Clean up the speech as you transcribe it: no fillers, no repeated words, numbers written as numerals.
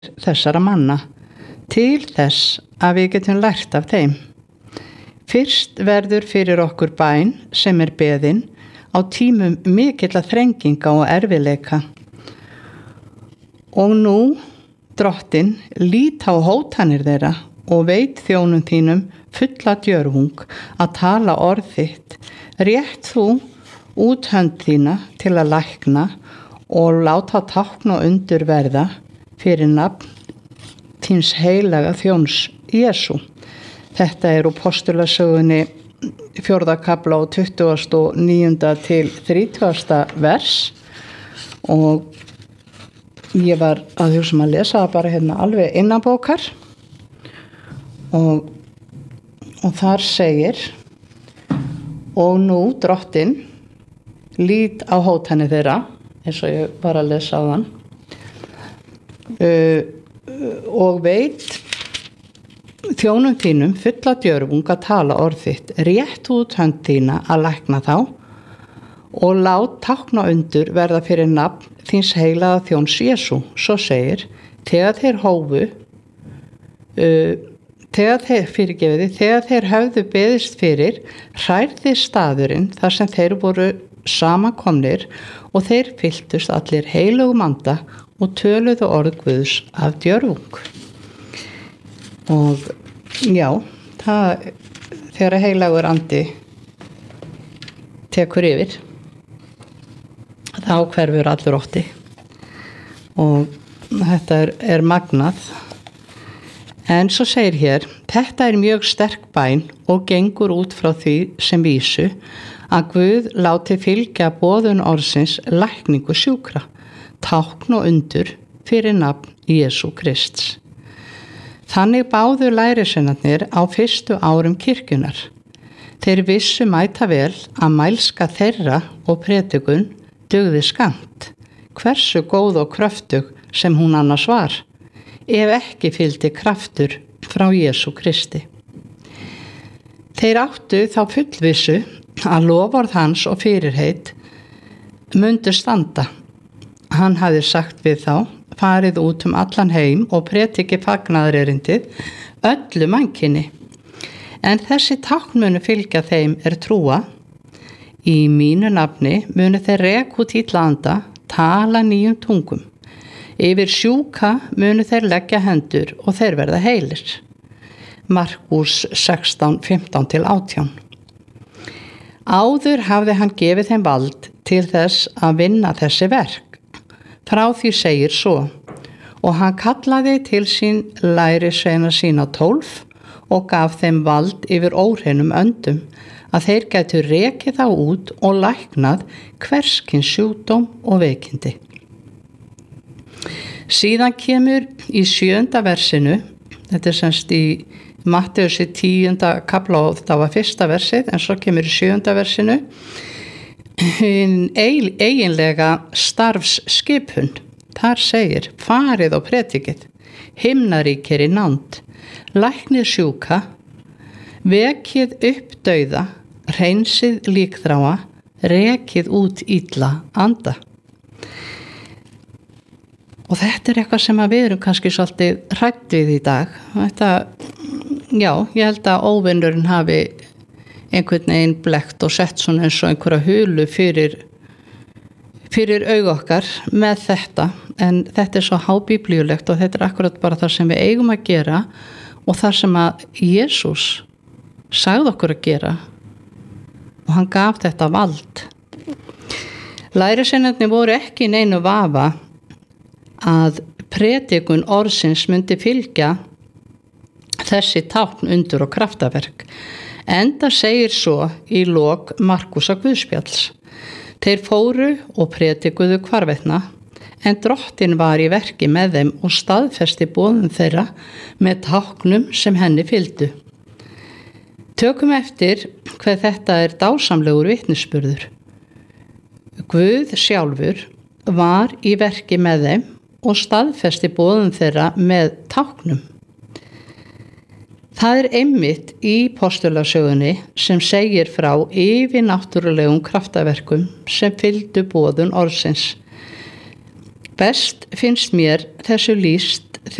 þessara manna til þess að við getum lært af þeim. Fyrst verður fyrir okkur bæn sem beðin á tímum mikilla þrenginga og erfiðleika. Og nú, Drottinn, lít á hótanir þeirra og veit þjónum þínum fulla djörfung að tala orð þitt. Rétt þú út hönd þína til að lækna og láta tákn og undur verða fyrir nafn þíns heilaga þjóns Jesú. Þetta úr postulasögunni 4. kafla og 29. til 30. vers og ég var að hugsa að lesa það bara hérna alveg innanbókar og þar segir: og nú, Drottinn, lít á hótanir þeirra, eins og ég var að lesa á þann, og veit þjónum þínum fulla djörfung að tala orð þitt. Rétt út hönd þína að lækna þá og lát tákna undur verða fyrir nafn þíns heilaga þjóns Jesú. Svo segir: þegar þeir höfðu beðist fyrir, hrærði staðurinn þar sem þeir voru samankomnir og þeir fylltust allir heilugum anda og töluðu orð Guðs af djörfung. Og já, þegar heilagur andi tekur yfir, þá hverfur allur ótti. Og þetta er magnað. En svo segir hér: þetta mjög sterk bæn og gengur út frá því sem vísu að Guð láti fylgja boðun orðsins lækningu sjúkra, tákn og undur fyrir nafn Jesú Krists. Þannig báðu lærisveinarnir á fyrstu árum kirkjunnar. Þeir vissu mæta vel að mælska þeirra og predikun dugði skammt, hversu góð og kröftug sem hún annars var, ef ekki fylgdi kraftur frá Jesú Kristi. Þeir áttu þá fullvissu að loforð hans og fyrirheit mundu standa. Hann hafði sagt við þá: farið út allan heim og prediki fagnaðarerindið öllu mannkyni. En þessi tákn munu fylgja þeim trúa. Í mínu nafni munu þeir reka út illa anda, tala nýjum tungum. Yfir sjúka munu þeir leggja hendur og þeir verða heilir. Markús 16:15-18. Áður hafði hann gefið þeim vald til þess að vinna þessi verk. Frá því segir svo: og hann kallaði til sín lærisveina sína 12 og gaf þeim vald yfir óhreinum öndum, að þeir gætu rekið þá út og læknað hvers kyns sjúkdóm og veikindi. Síðan kemur í 7. versinu, þetta semst í Matteusi 10. kafla og það var 1. versið, en svo kemur í 7. versinu eiginlega starfsskipun. Þar segir: farið og predikið, himnaríkir í nánd, læknið sjúka, vekið upp dauða, hreinsið líkþráa, rekið út illa anda. Og þetta eitthvað sem við erum kannski svolítið hrædd við í dag. Þetta, já, ég held að óvinnurinn hafi einhvern veginn blekt og sett svona eins og einhverja hulu fyrir augu okkar með þetta, en þetta svo hábíblíulegt og þetta akkurat bara það sem við eigum að gera og það sem að Jesús sagði okkur að gera og hann gaf þetta vald. Lærisveinarnir voru ekki í neinu vafa að predikun orðsins myndi fylgja þessi tákn, undur og kraftaverk. Enda segir svo í lok Markúsar Guðspjalls: þeir fóru og predikuðu hvarvetna, en Drottinn var í verki með þeim og staðfesti boðun þeirra með táknum sem henni fylgdu. Tökum eftir hvað þetta dásamlegur vitnisburður. Guð sjálfur var í verki með þeim og staðfesti boðun þeirra með táknum. Það einmitt í postulasögunni sem segir frá yfirnáttúrulegum kraftaverkum sem fylgdu boðun orðsins. Best finnst mér þessu lýst